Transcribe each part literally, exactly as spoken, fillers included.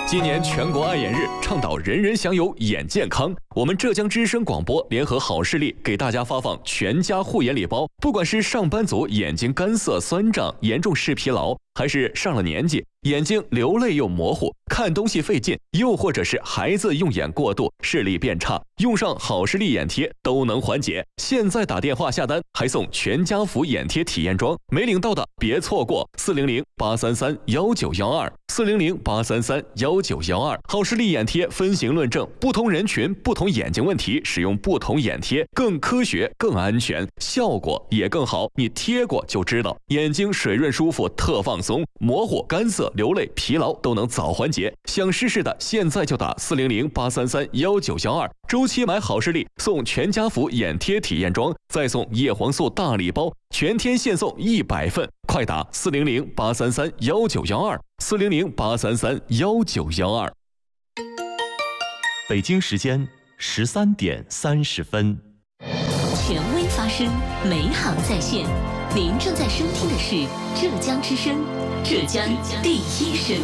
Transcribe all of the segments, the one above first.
今年全国爱眼日，倡导人人享有眼健康。我们浙江之声广播联合好视力给大家发放全家护眼礼包。不管是上班族眼睛干涩酸胀、严重视疲劳，还是上了年纪眼睛流泪又模糊、看东西费劲，又或者是孩子用眼过度、视力变差，用上好视力眼贴都能缓解。现在打电话下单还送全家福眼贴体验装，没领到的别错过，四零零八三三幺九幺二，四零零八三三幺九幺二。好视力眼贴分型论证，不同人群、不同眼睛问题，使用不同眼贴更科学、更安全，效果也更好。你贴过就知道，眼睛水润舒服，特放松，模糊、干涩、流泪、疲劳都能早缓解。想试试的，现在就打四零零八三三幺九幺二。周期买好视力送全家福眼贴体验装，再送叶黄素大礼包，全天限送一百份，快打四零零八三三幺九幺二，四零零八三三幺九幺二。 北京时间十三点三十分。 权威发声，美好在线。您正在收听的是浙江之声，浙江第一声。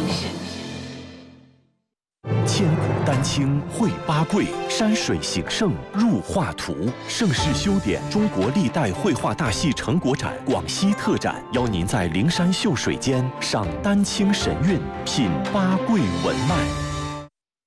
千古丹青绘八桂，山水形胜入画图。盛世修典中国历代绘画大戏成果展广西特展，邀您在灵山秀水间赏丹青神韵，品八桂文脉。